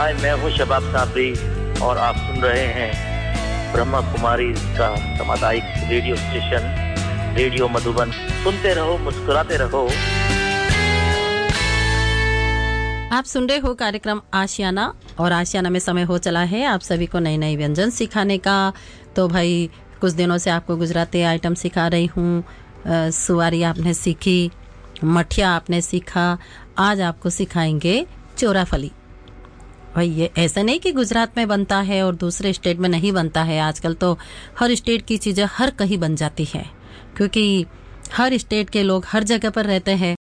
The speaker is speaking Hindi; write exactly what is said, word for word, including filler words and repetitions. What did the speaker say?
हाय, मैं हूँ शबाब साबरी और आप सुन रहे हैं ब्रह्मा कुमारी का सामुदायिक रेडियो स्टेशन रेडियो मधुबन। सुनते रहो, मुस्कुराते रहो। आप सुन रहे हो कार्यक्रम आशियाना और आशियाना में समय हो चला है आप सभी को नई नई व्यंजन सिखाने का। तो भाई कुछ दिनों से आपको गुजराती आइटम सिखा रही हूँ। सुवारी आपने सीखी, मठिया आपने सीखा, आज आपको सिखाएंगे चोराफली। भाई ये ऐसा नहीं कि गुजरात में बनता है और दूसरे स्टेट में नहीं बनता है। आजकल तो हर स्टेट की चीज़ें हर कहीं बन जाती है, क्योंकि हर स्टेट के लोग हर जगह पर रहते हैं